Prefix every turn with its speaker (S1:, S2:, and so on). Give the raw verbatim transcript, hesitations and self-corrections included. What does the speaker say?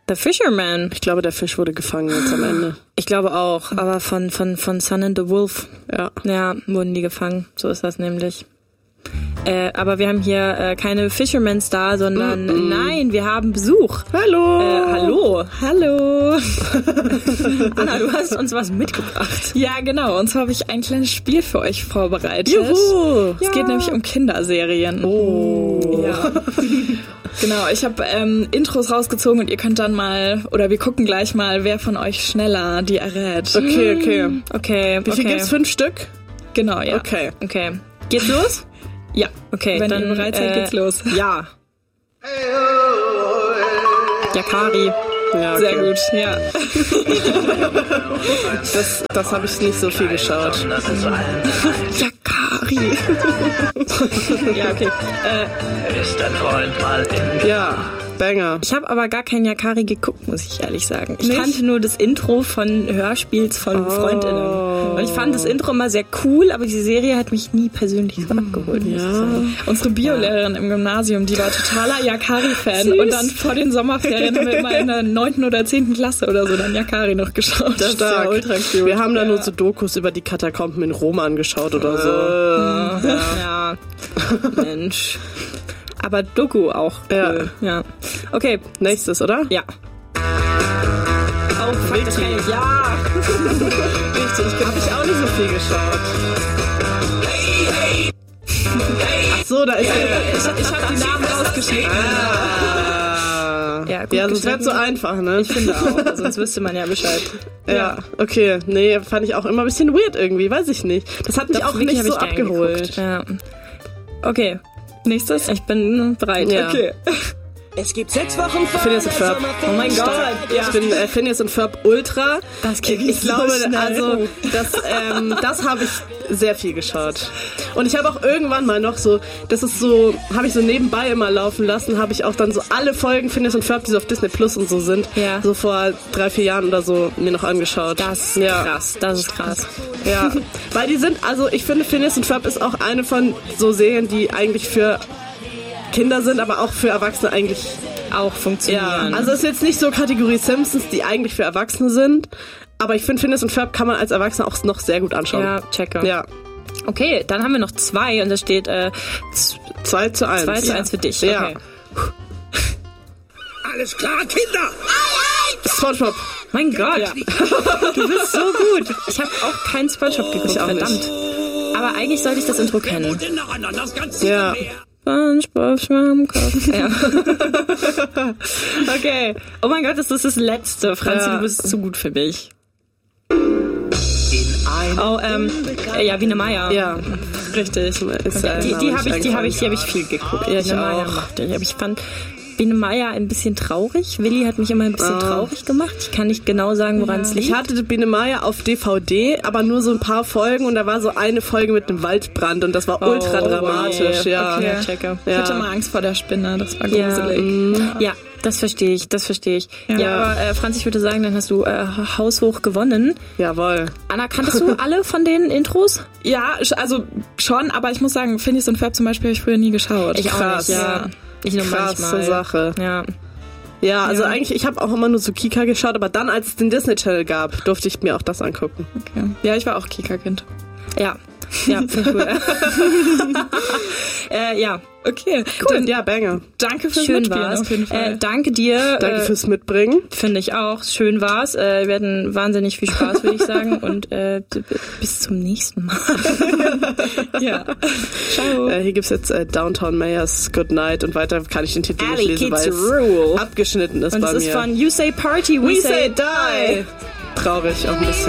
S1: The Fisherman.
S2: Ich glaube, der Fisch wurde gefangen jetzt am Ende.
S1: Ich glaube auch, aber von, von, von Sun and the Wolf.
S2: Ja.
S1: Ja, wurden die gefangen. So ist das nämlich. Äh, aber wir haben hier äh, keine Fishermans da, sondern mm-mm. nein, wir haben Besuch.
S2: Hallo.
S1: Äh, hallo. Hallo. Anna, du hast uns was mitgebracht.
S3: Ja, genau. Und zwar habe ich ein kleines Spiel für euch vorbereitet.
S2: Juhu.
S3: Es ja. geht nämlich um Kinderserien.
S2: Oh.
S3: Ja. Genau, ich habe ähm, Intros rausgezogen und ihr könnt dann mal, oder wir gucken gleich mal, wer von euch schneller die errät.
S2: Okay, okay.
S1: Okay,
S2: Wie viel
S1: okay.
S2: gibt's? Fünf Stück?
S3: Genau, ja.
S2: Okay.
S1: Okay. Geht's los?
S3: Ja.
S1: Okay,
S3: wenn
S1: dann
S3: ihr bereit seid,
S1: äh,
S3: geht's los.
S1: Ja. Yakari.
S2: Ja, okay.
S3: Sehr gut, ja.
S2: Das, das habe ich nicht so viel geschaut.
S1: Yakari. Ja, okay.
S4: Äh, ist dein Freund mal in...
S2: Ja, Banger.
S1: Ich habe aber gar kein Yakari geguckt, muss ich ehrlich sagen. Ich
S2: Nicht?
S1: kannte nur das Intro von Hörspiels von
S2: Oh.
S1: Freundinnen. Und ich fand das Intro immer sehr cool, aber die Serie hat mich nie persönlich so abgeholt. Muss ich
S2: Ja.
S1: sagen.
S3: Unsere Biolehrerin im Gymnasium, die war totaler Yakari-Fan.
S1: Süß.
S3: Und dann vor den Sommerferien haben wir immer in der neunten oder zehnten Klasse oder so dann Yakari noch geschaut.
S2: Das ist ja ultra cute. Wir haben da
S3: Ja.
S2: nur so Dokus über die Katakomben in Rom angeschaut oder so.
S1: Ja. ja. Mensch. Aber Doku auch cool. Ja. ja. Okay,
S2: Nächstes, oder?
S1: ja. Oh, fuck, das kann ich. Ja.
S2: Richtig, habe ich auch nicht so viel geschaut. Ach so, da ist der...
S3: Ich, ich habe die Namen rausgeschnitten.
S2: Ah.
S1: Ja, gut
S2: Ja, das wäre
S1: geschnitten.
S2: zu einfach, ne?
S1: Ich finde auch, sonst wüsste man ja Bescheid.
S2: Ja, okay. Nee, fand ich auch immer ein bisschen weird irgendwie, weiß ich nicht. Das hat mich
S1: Doch,
S2: auch
S1: Vicky
S2: nicht
S1: hab
S2: so
S1: ich gern
S2: abgeholt.
S1: geguckt. Ja. Okay,
S3: Nächstes?
S1: ich bin bereit.
S2: Ja.
S3: Okay.
S5: Es gibt sechs Wochen
S2: Phineas und Ferb.
S1: Oh mein Gott.
S2: Ich bin äh, Phineas und Ferb Ultra.
S1: Das geht
S2: Ich
S1: so
S2: glaube,
S1: schnell.
S2: also das, ähm, das habe ich sehr viel geschaut. Und ich habe auch irgendwann mal noch so, das ist so, habe ich so nebenbei immer laufen lassen, habe ich auch dann so alle Folgen Phineas und Ferb, die so auf Disney Plus und so sind,
S1: Ja.
S2: so vor drei, vier Jahren oder so mir noch angeschaut.
S1: Das ist
S2: ja.
S1: krass, das ist krass.
S2: Ja, weil die sind, also ich finde Phineas und Ferb ist auch eine von so Serien, die eigentlich für Kinder sind, aber auch für Erwachsene eigentlich
S1: Auch funktionieren.
S2: ja, also es ist jetzt nicht so Kategorie Simpsons, die eigentlich für Erwachsene sind, aber ich finde, Phineas und Ferb kann man als Erwachsener auch noch sehr gut anschauen.
S1: ja, checke.
S2: Ja,
S1: Okay, dann haben wir noch zwei und da steht äh,
S2: zwei zu eins.
S1: zwei zu eins für dich.
S2: Ja.
S1: Okay.
S4: Alles klar, Kinder!
S2: SpongeBob.
S1: Mein Gott, du bist so gut. Ich habe auch keinen SpongeBob geguckt,
S2: Ich auch nicht.
S1: verdammt. Aber eigentlich sollte ich das Intro kennen.
S4: Und nacheinander das ganze
S2: Ja.
S4: Meer.
S1: SpongeBob Schwammkopf. Ja. Okay. Oh mein Gott, das ist das Letzte. Franzi,
S2: Ja.
S1: du bist zu gut für mich.
S4: In ein
S1: Oh, ähm, äh, ja, Biene Meier.
S2: Ja,
S1: Richtig.
S2: ist
S1: Die,
S2: ein
S1: die,
S2: Name
S1: die habe ich, die habe ich, die
S2: eingefallen.
S1: habe ich viel geguckt.
S2: Ja, ich
S1: Biene Meier
S2: auch.
S1: mochte ich. Aber ich fand Biene Meier ein bisschen traurig. Willi hat mich immer ein bisschen
S2: Ah.
S1: traurig gemacht. Ich kann nicht genau sagen, woran es liegt.
S2: Ich hatte Biene Meier auf D V D, aber nur so ein paar Folgen und da war so eine Folge mit einem Waldbrand und das war ultra dramatisch. Ja.
S1: Okay, checke.
S3: Ich
S2: Ja.
S3: hatte mal Angst vor der Spinne, das war
S1: Ja,
S3: gruselig.
S1: mm, ja, das verstehe ich, das verstehe ich. Ja,
S3: Ja.
S1: aber äh, Franz, ich würde sagen, dann hast du äh, haushoch gewonnen.
S2: Jawohl.
S1: Anna, kanntest du alle von den Intros?
S3: Ja, sch- also schon, aber ich muss sagen, Phineas und Ferb zum Beispiel habe ich früher nie geschaut.
S1: Ich auch
S2: Krass.
S1: nicht, ja. Ich nur
S2: Krasse
S1: manchmal.
S2: Sache.
S1: Ja.
S2: Ja, also
S3: Ja.
S2: eigentlich, ich habe auch immer nur so Kika geschaut, aber dann, als es den Disney Channel gab, durfte ich mir auch das angucken.
S3: Okay. Ja, ich war auch Kika-Kind.
S1: Ja. Ja, finde ich cool. äh, ja.
S3: Okay,
S2: Cool.
S3: dann
S2: Ja, Banger.
S3: danke fürs
S1: Schön
S3: Mitspielen
S1: war's.
S3: auf jeden Fall.
S1: Äh, danke dir.
S2: Danke
S1: äh,
S2: fürs Mitbringen.
S1: Finde ich auch. Schön war's. Äh, wir hatten wahnsinnig viel Spaß, würde ich sagen. Und äh, b- b- bis zum nächsten Mal.
S3: ja. Ciao.
S2: Äh, hier gibt's jetzt äh, Downtown Mayors Good Night und weiter kann ich den Titel
S1: Alley
S2: nicht lesen,
S1: Kids
S2: weil es
S1: Rule.
S2: abgeschnitten ist
S1: Und
S2: bei
S1: es ist
S2: mir.
S1: von You Say Party, We,
S2: We
S1: Say
S2: Say Die. Traurig auch ein bisschen.